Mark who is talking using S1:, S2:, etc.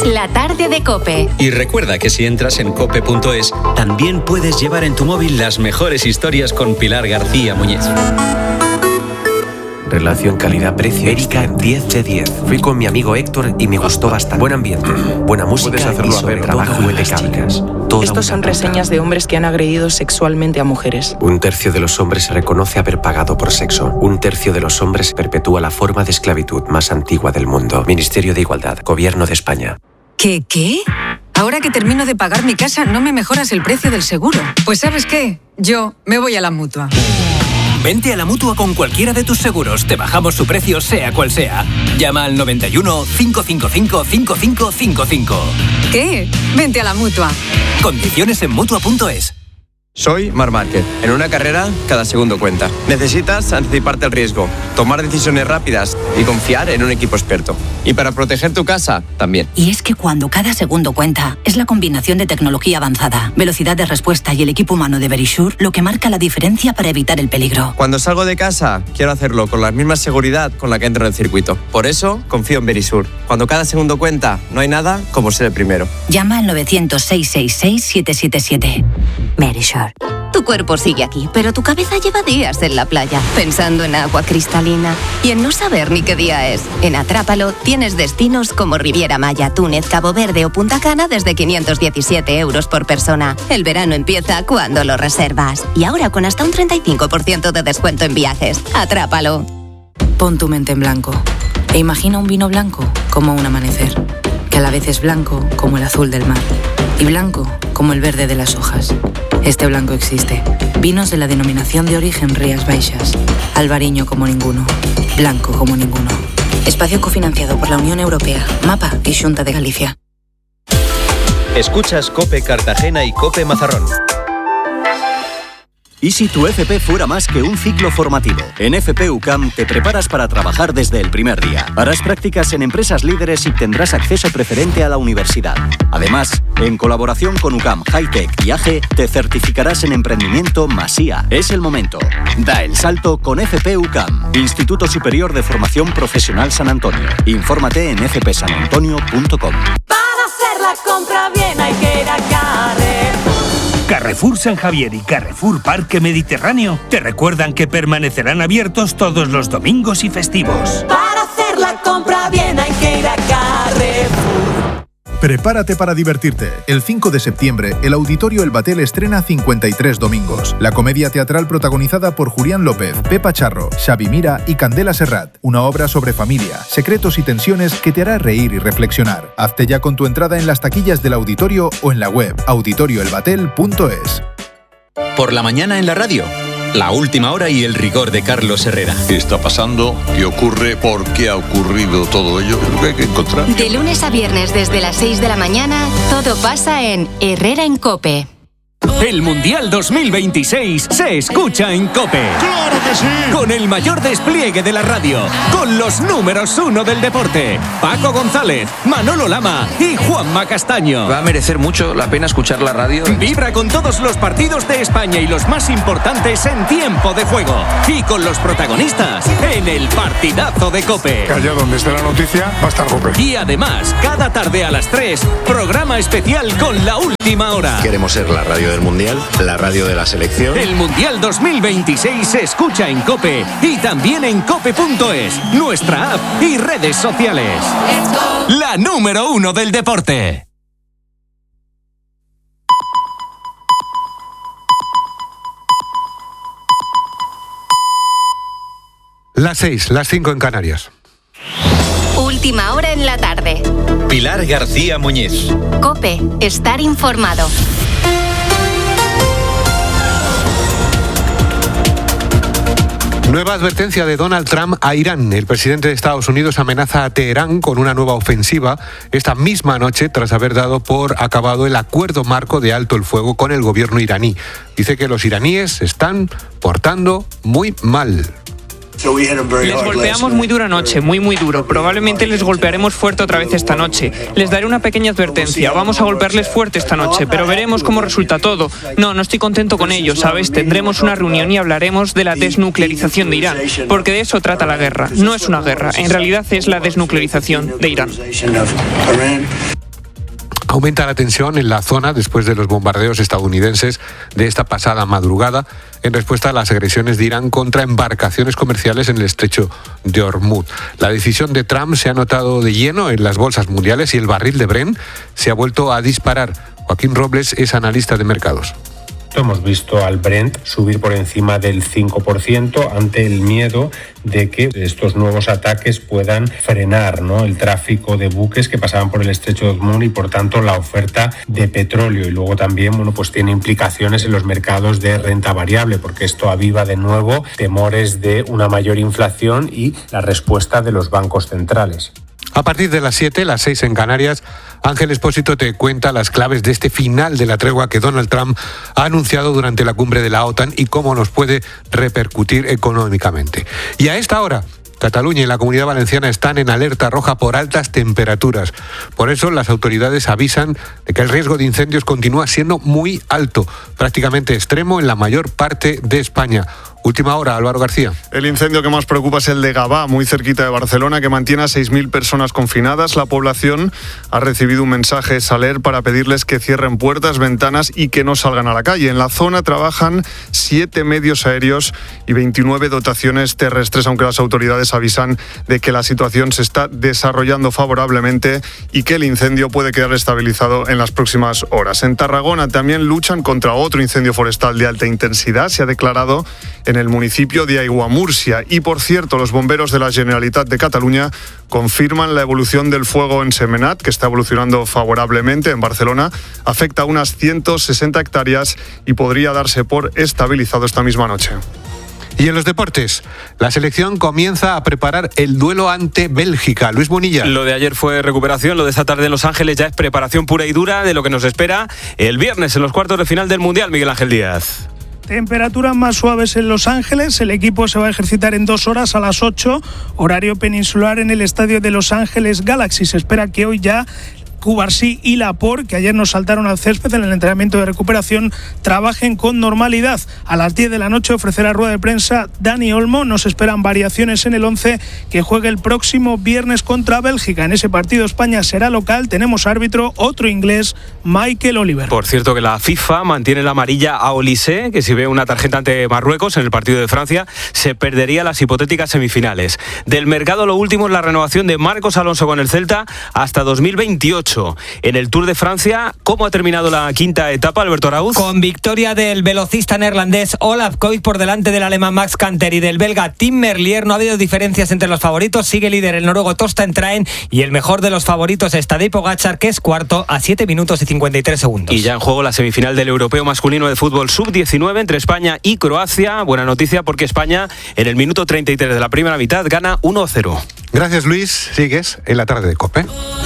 S1: Es la tarde de COPE.
S2: Y recuerda que si entras en cope.es, también puedes llevar en tu móvil las mejores historias con Pilar García Muñiz.
S3: Relación calidad-precio. Erika, 10 de 10. Fui con mi amigo Héctor y me gustó bastante. Buen ambiente, buena música y sobre trabajo impecable.
S4: Estos son reseñas de hombres que han agredido sexualmente a mujeres.
S3: 1/3 de los hombres reconoce haber pagado por sexo. 1/3 de los hombres perpetúa la forma de esclavitud más antigua del mundo. Ministerio de Igualdad, Gobierno de España.
S5: ¿Qué? Ahora que termino de pagar mi casa, ¿no me mejoras el precio del seguro? Pues ¿sabes qué? Yo me voy a la Mutua.
S6: Vente a la Mutua con cualquiera de tus seguros. Te bajamos su precio, sea cual sea. Llama al 91 555 5555.
S5: ¿Qué? Vente a la Mutua.
S6: Condiciones en Mutua.es.
S7: Soy Marc Márquez. En una carrera, cada segundo cuenta. Necesitas anticiparte al riesgo, tomar decisiones rápidas y confiar en un equipo experto. Y para proteger tu casa, también.
S8: Y es que cuando cada segundo cuenta, es la combinación de tecnología avanzada, velocidad de respuesta y el equipo humano de Verisure lo que marca la diferencia para evitar el peligro.
S7: Cuando salgo de casa, quiero hacerlo con la misma seguridad con la que entro en el circuito. Por eso, confío en Verisure. Cuando cada segundo cuenta, no hay nada como ser el primero.
S8: Llama al 900-666-777. Verisure.
S9: Tu cuerpo sigue aquí, pero tu cabeza lleva días en la playa, pensando en agua cristalina y en no saber ni qué día es. En Atrápalo tienes destinos como Riviera Maya, Túnez, Cabo Verde o Punta Cana desde 517 euros por persona. El verano empieza cuando lo reservas. Y ahora con hasta un 35% de descuento en viajes. Atrápalo.
S4: Pon tu mente en blanco e imagina un vino blanco como un amanecer, que a la vez es blanco como el azul del mar y blanco como el verde de las hojas. Este blanco existe. Vinos de la denominación de origen Rías Baixas. Albariño como ninguno. Blanco como ninguno. Espacio cofinanciado por la Unión Europea, MAPA y Xunta de Galicia.
S10: Escuchas COPE Cartagena y COPE Mazarrón.
S11: ¿Y si tu FP fuera más que un ciclo formativo? En FP UCAM te preparas para trabajar desde el primer día. Harás prácticas en empresas líderes y tendrás acceso preferente a la universidad. Además, en colaboración con UCAM Hightech y AGE, te certificarás en emprendimiento Masía. Es el momento. Da el salto con FP UCAM, Instituto Superior de Formación Profesional San Antonio. Infórmate en fpsanantonio.com.
S12: Para hacer la compra bien hay que ir a Carrefour.
S13: Carrefour San Javier y Carrefour Parque Mediterráneo te recuerdan que permanecerán abiertos todos los domingos y festivos.
S12: Para hacer la compra bien hay que ir a Carrefour.
S14: Prepárate para divertirte. El 5 de septiembre, el Auditorio El Batel estrena 53 domingos. La comedia teatral protagonizada por Julián López, Pepa Charro, Xavi Mira y Candela Serrat. Una obra sobre familia, secretos y tensiones que te hará reír y reflexionar. Hazte ya con tu entrada en las taquillas del auditorio o en la web auditorioelbatel.es.
S2: Por la mañana en la radio. La última hora y el rigor de Carlos Herrera.
S15: ¿Qué está pasando? ¿Qué ocurre? ¿Por qué ha ocurrido todo ello? Es lo que hay que encontrar.
S1: De lunes a viernes desde las 6 de la mañana, todo pasa en Herrera en COPE.
S6: El Mundial 2026 se escucha en COPE.
S15: ¡Claro que sí!
S6: Con el mayor despliegue de la radio, con los números 1 del deporte, Paco González, Manolo Lama y Juanma Castaño.
S16: Va a merecer mucho la pena escuchar la radio.
S6: Vibra con todos los partidos de España y los más importantes en tiempo de juego. Y con los protagonistas en el partidazo de COPE.
S15: Que allá donde esté la noticia va a estar COPE.
S6: Y además, cada tarde a las 3, programa especial con la última hora.
S17: Queremos ser la radio del Mundial, la radio de la selección.
S6: El Mundial 2026 se escucha en COPE y también en cope.es, nuestra app y redes sociales. La número 1 del deporte.
S18: Las 6, las 5 en Canarias.
S1: Última hora en la tarde.
S10: Pilar García Muñiz.
S1: COPE, estar informado.
S18: Nueva advertencia de Donald Trump a Irán. El presidente de Estados Unidos amenaza a Teherán con una nueva ofensiva esta misma noche tras haber dado por acabado el acuerdo marco de alto el fuego con el gobierno iraní. Dice que los iraníes se están portando muy mal.
S19: Les golpeamos muy duro anoche, muy duro. Probablemente les golpearemos fuerte otra vez esta noche. Les daré una pequeña advertencia. Vamos a golpearles fuerte esta noche, pero veremos cómo resulta todo. No estoy contento con ello, ¿sabes? Tendremos una reunión y hablaremos de la desnuclearización de Irán, porque de eso trata la guerra. No es una guerra, en realidad es la desnuclearización de Irán.
S18: Aumenta la tensión en la zona después de los bombardeos estadounidenses de esta pasada madrugada en respuesta a las agresiones de Irán contra embarcaciones comerciales en el estrecho de Hormuz. La decisión de Trump se ha notado de lleno en las bolsas mundiales y el barril de Brent se ha vuelto a disparar. Joaquín Robles es analista de mercados.
S20: Hemos visto al Brent subir por encima del 5% ante el miedo de que estos nuevos ataques puedan frenar, ¿no?, el tráfico de buques que pasaban por el estrecho de Hormuz y por tanto la oferta de petróleo. Y luego también, pues tiene implicaciones en los mercados de renta variable, porque esto aviva de nuevo temores de una mayor inflación y la respuesta de los bancos centrales.
S18: A partir de las 7, las 6 en Canarias, Ángel Expósito te cuenta las claves de este final de la tregua que Donald Trump ha anunciado durante la cumbre de la OTAN y cómo nos puede repercutir económicamente. Y a esta hora, Cataluña y la Comunidad Valenciana están en alerta roja por altas temperaturas. Por eso las autoridades avisan de que el riesgo de incendios continúa siendo muy alto, prácticamente extremo en la mayor parte de España. Última hora, Álvaro García.
S21: El incendio que más preocupa es el de Gavà, muy cerquita de Barcelona, que mantiene a 6.000 personas confinadas. La población ha recibido un mensaje Saler para pedirles que cierren puertas, ventanas y que no salgan a la calle. En la zona trabajan 7 medios aéreos y 29 dotaciones terrestres, aunque las autoridades avisan de que la situación se está desarrollando favorablemente y que el incendio puede quedar estabilizado en las próximas horas. En Tarragona también luchan contra otro incendio forestal de alta intensidad. Se ha declarado en el municipio de Aiguamurcia. Y, por cierto, los bomberos de la Generalitat de Cataluña confirman la evolución del fuego en Semenat, que está evolucionando favorablemente en Barcelona. Afecta a unas 160 hectáreas y podría darse por estabilizado esta misma noche.
S18: Y en los deportes, la selección comienza a preparar el duelo ante Bélgica. Luis Bonilla.
S22: Lo de ayer fue recuperación, lo de esta tarde en Los Ángeles ya es preparación pura y dura de lo que nos espera el viernes en los cuartos de final del Mundial. Miguel Ángel Díaz.
S23: Temperaturas más suaves en Los Ángeles. El equipo se va a ejercitar en 2 horas a las 8, horario peninsular en el estadio de Los Ángeles Galaxy. Se espera que hoy ya Cubarsí y Laporte, que ayer nos saltaron al césped en el entrenamiento de recuperación, trabajen con normalidad. A las 10 de la noche ofrecerá rueda de prensa Dani Olmo. Nos esperan variaciones en el 11 que juegue el próximo viernes contra Bélgica. En ese partido España será local. Tenemos árbitro, otro inglés, Michael Oliver.
S22: Por cierto que la FIFA mantiene la amarilla a Olise, que si ve una tarjeta ante Marruecos en el partido de Francia, se perdería las hipotéticas semifinales. Del mercado lo último es la renovación de Marcos Alonso con el Celta hasta 2028. En el Tour de Francia, ¿cómo ha terminado la quinta etapa, Alberto Arauz?
S24: Con victoria del velocista neerlandés Olaf Koik por delante del alemán Max Kanter y del belga Tim Merlier. No ha habido diferencias entre los favoritos. Sigue líder el noruego Torstein Traen y el mejor de los favoritos es Tadej Pogačar, que es cuarto a 7 minutos y 53 segundos.
S22: Y ya en juego la semifinal del Europeo Masculino de Fútbol Sub-19 entre España y Croacia. Buena noticia porque España en el minuto 33 de la primera mitad gana 1-0.
S18: Gracias, Luis. Sigues en la tarde de COPE.